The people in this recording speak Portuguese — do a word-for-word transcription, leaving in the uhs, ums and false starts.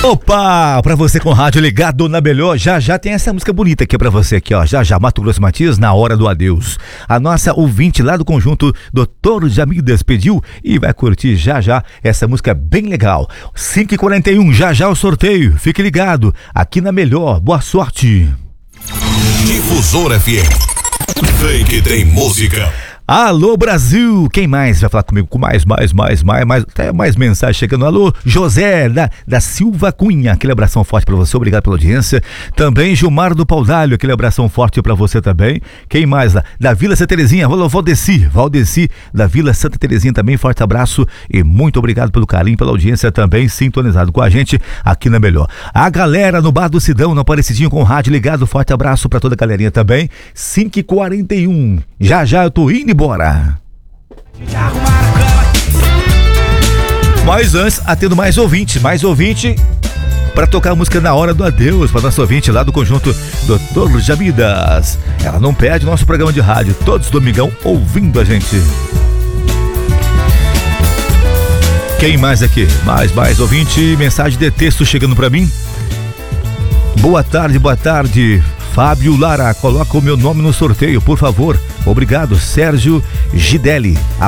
Opa, pra você com o rádio ligado na melhor, já já tem essa música bonita aqui pra você aqui, ó, já já, Mato Grosso Matias, Na Hora do Adeus. A nossa ouvinte lá do conjunto Doutor Jamidas pediu e vai curtir já já essa música bem legal. cinco e quarenta e um, já já o sorteio, fique ligado, aqui na melhor, boa sorte. Difusora F M, vem que tem música. Alô Brasil, quem mais vai falar comigo com mais, mais, mais, mais, mais, até mais mensagem chegando. Alô José da, da Silva Cunha, aquele abração forte pra você, obrigado pela audiência. Também Gilmar do Paudalho, aquele abração forte pra você também. Quem mais lá? Da Vila Santa Terezinha, alô Valdeci, Valdeci da Vila Santa Terezinha também, forte abraço e muito obrigado pelo carinho, pela audiência também, sintonizado com a gente aqui na melhor. A galera no Bar do Sidão, no Aparecidinho com o rádio ligado, forte abraço pra toda a galerinha também. cinco e quarenta e um, já já eu tô indo embora. Mas antes, atendo mais ouvinte, mais ouvinte para tocar a música Na Hora do Adeus, para nosso ouvinte lá do conjunto Doutor Jamidas. Ela não perde nosso programa de rádio, todos domingão ouvindo a gente. Quem mais aqui? Mais, mais ouvinte, mensagem de texto chegando para mim. Boa tarde, boa tarde. Fábio Lara, coloca o meu nome no sorteio, por favor. Obrigado, Sérgio Gidelli.